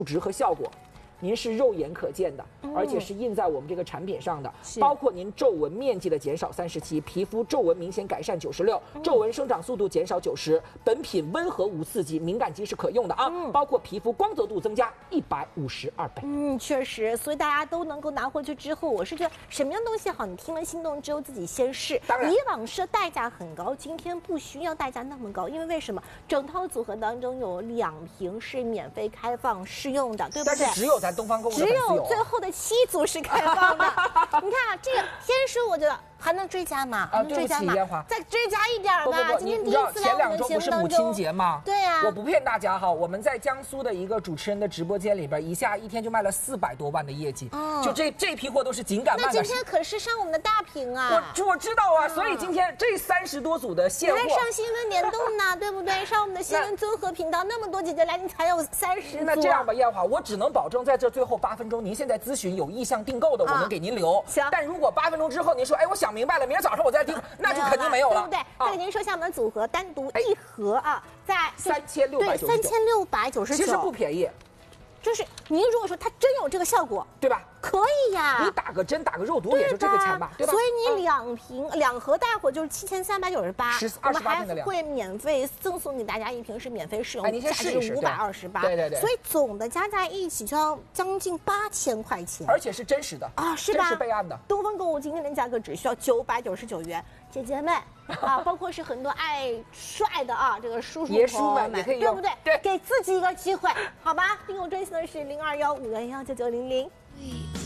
值和效果，您是肉眼可见的，而且是印在我们这个产品上的，包括您皱纹面积的减少37%，皮肤皱纹明显改善96%，皱纹生长速度减少90%，本品温和无刺激，敏感肌是可用的啊，包括皮肤光泽度增加152倍。 确实，所以大家都能够拿回去之后，我是觉得什么样东西好，你听了心动之后自己先试。以往是代价很高，今天不需要代价那么高，因为为什么？整套组合当中有2瓶是免费开放试用的，对不对？ 但是只有咱东方购物的粉丝有， 只有最后的7组是开放的。你看啊，这个天书，我觉得还能追加吗？还能追加吗？再追加一点吧。今天第一次来我们的节目当中， 前2周不是母亲节吗？ 对呀， 我不骗大家哈，我们在江苏的一个主持人的直播间里边，一天就卖了400多万的业绩，就这批货都是紧赶慢赶。 那今天可是上我们的大屏啊！ 我知道啊，所以今天这30多组的现货， 你来上新闻联动呢，对不对？上我们的新闻综合频道，那么多姐姐来，你才有30组。 那这样吧，燕华，我只能保证在这最后8分钟，您现在咨询有意向订购的，我们给您留。 行。 但如果8分钟之后您说，哎，我想明白了，明儿早上我再订，那就肯定没有了， 对不对？再给您说一下我们的组合，单独一盒啊，在 3699， 对，3699， 其实不便宜。 就是您如果说它真有这个效果， 对吧？ 可以呀， 你打个针打个肉毒也就这个钱吧，对吧？ 所以你2盒带货就是7398，我们还会免费赠送给大家1瓶是免费试用， 您先试一试 ，528。 对。 所以总的加在一起就要将近8000块钱， 而且是真实的啊，是吧？ 真实备案的。 东方购物今天的价格只需要999元，姐姐们啊，包括是很多爱帅的啊，这个叔叔爷叔们也可以用， 对不对？ 对， 给自己一个机会，好吧？订购专线的是0215119900。